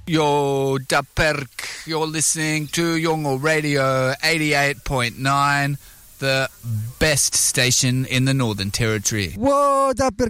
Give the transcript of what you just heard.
Yo, Daperk, you're listening to Yongo Radio 88.9, the best station in the Northern Territory. Whoa, Daperk.